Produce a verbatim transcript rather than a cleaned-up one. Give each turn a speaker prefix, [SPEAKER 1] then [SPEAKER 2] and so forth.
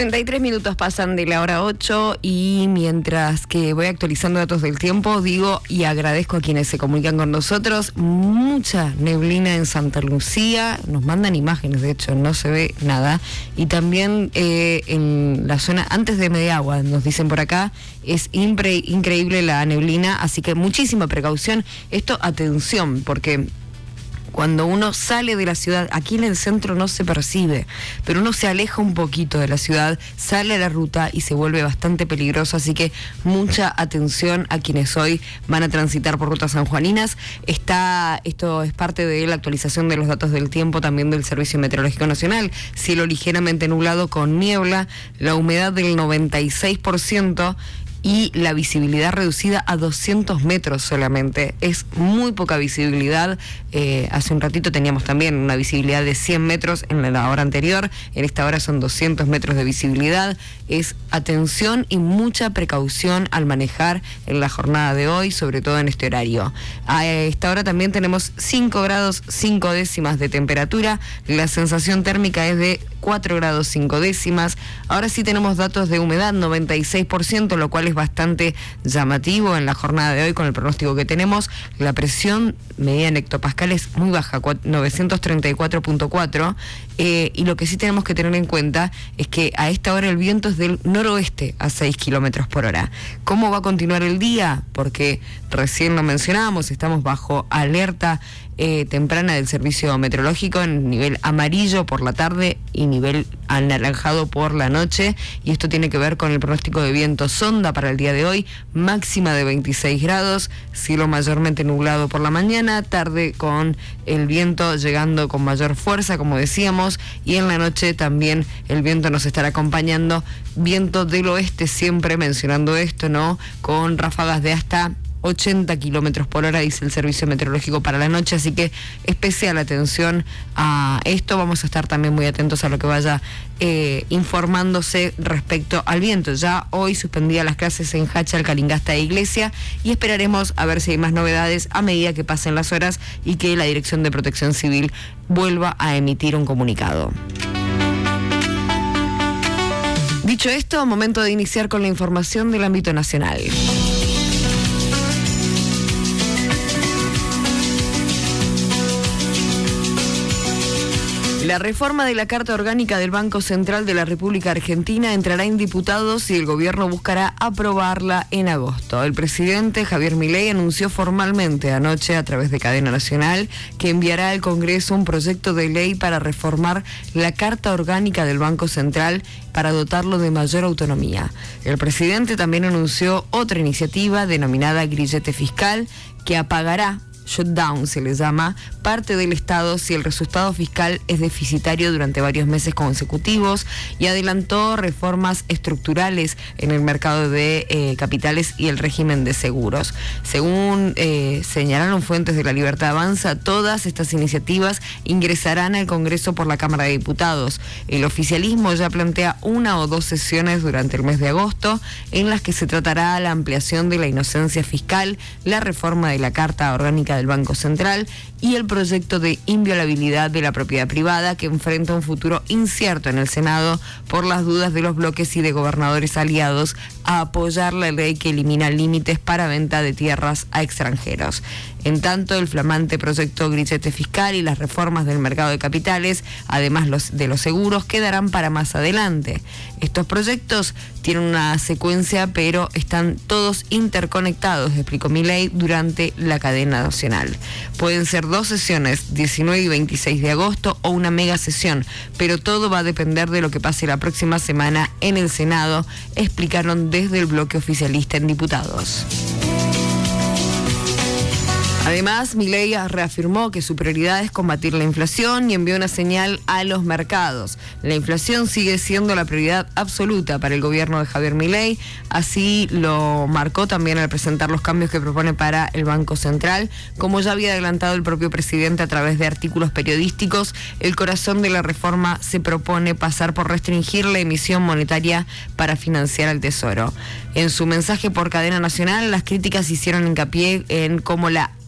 [SPEAKER 1] treinta y tres minutos pasan de la hora ocho y mientras que voy actualizando datos del tiempo, digo y agradezco a quienes se comunican con nosotros. Mucha neblina en Santa Lucía, nos mandan imágenes, de hecho no se ve nada. Y también eh, en la zona antes de Mediagua, nos dicen por acá, es impre- increíble la neblina, así que muchísima precaución. Esto, atención, porque cuando uno sale de la ciudad, aquí en el centro no se percibe, pero uno se aleja un poquito de la ciudad, sale a la ruta y se vuelve bastante peligroso, así que mucha atención a quienes hoy van a transitar por rutas sanjuaninas. Está, esto es parte de la actualización de los datos del tiempo también del Servicio Meteorológico Nacional. Cielo ligeramente nublado con niebla, la humedad del noventa y seis por ciento y la visibilidad reducida a doscientos metros solamente. Es muy poca visibilidad. Eh, hace un ratito teníamos también una visibilidad de cien metros en la hora anterior. En esta hora son doscientos metros de visibilidad. Es atención y mucha precaución al manejar en la jornada de hoy, sobre todo en este horario. A esta hora también tenemos cinco grados cinco décimas de temperatura. La sensación térmica es de cuatro grados cinco décimas. Ahora sí tenemos datos de humedad, noventa y seis por ciento, lo cual es bastante llamativo en la jornada de hoy con el pronóstico que tenemos. La presión medida en hectopascales muy baja, novecientos treinta y cuatro punto cuatro, eh, y lo que sí tenemos que tener en cuenta es que a esta hora el viento es del noroeste a seis kilómetros por hora. ¿Cómo va a continuar el día? Porque recién lo mencionábamos, estamos bajo alerta eh, temprana del servicio meteorológico en nivel amarillo por la tarde y nivel anaranjado por la noche, y esto tiene que ver con el pronóstico de viento sonda para el día de hoy, máxima de veintiséis grados, cielo mayormente nublado por la mañana, tarde con el viento llegando con mayor fuerza, como decíamos, y en la noche también el viento nos estará acompañando, viento del oeste, siempre mencionando esto, ¿no? Con ráfagas de hasta ochenta kilómetros por hora, dice el Servicio Meteorológico para la noche, así que especial atención a esto. Vamos a estar también muy atentos a lo que vaya eh, informándose respecto al viento. Ya hoy suspendía las clases en Hacha, Calingasta e Iglesia, y esperaremos a ver si hay más novedades a medida que pasen las horas y que la Dirección de Protección Civil vuelva a emitir un comunicado. Dicho esto, momento de iniciar con la información del ámbito nacional. La reforma de la Carta Orgánica del Banco Central de la República Argentina entrará en diputados y el gobierno buscará aprobarla en agosto. El presidente Javier Milei anunció formalmente anoche a través de Cadena Nacional que enviará al Congreso un proyecto de ley para reformar la Carta Orgánica del Banco Central para dotarlo de mayor autonomía. El presidente también anunció otra iniciativa denominada grillete fiscal que apagará, shutdown se le llama, parte del Estado si el resultado fiscal es deficitario durante varios meses consecutivos, y adelantó reformas estructurales en el mercado de eh, capitales y el régimen de seguros. Según eh, señalaron fuentes de La Libertad Avanza, todas estas iniciativas ingresarán al Congreso por la Cámara de Diputados. El oficialismo ya plantea una o dos sesiones durante el mes de agosto en las que se tratará la ampliación de la inocencia fiscal, la reforma de la Carta Orgánica del Banco Central y el proyecto de inviolabilidad de la propiedad privada, que enfrenta un futuro incierto en el Senado por las dudas de los bloques y de gobernadores aliados a apoyar la ley que elimina límites para venta de tierras a extranjeros. En tanto, el flamante proyecto grillete fiscal y las reformas del mercado de capitales, además los de los seguros, quedarán para más adelante. Estos proyectos tienen una secuencia, pero están todos interconectados, explicó Milei durante la cadena nacional. Pueden ser dos sesiones, diecinueve y veintiséis de agosto, o una mega sesión, pero todo va a depender de lo que pase la próxima semana en el Senado, explicaron desde el bloque oficialista en diputados. Además, Milei reafirmó que su prioridad es combatir la inflación y envió una señal a los mercados. La inflación sigue siendo la prioridad absoluta para el gobierno de Javier Milei, así lo marcó también al presentar los cambios que propone para el Banco Central. Como ya había adelantado el propio presidente a través de artículos periodísticos, el corazón de la reforma se propone pasar por restringir la emisión monetaria para financiar al Tesoro. En su mensaje por Cadena Nacional, las críticas hicieron hincapié en cómo la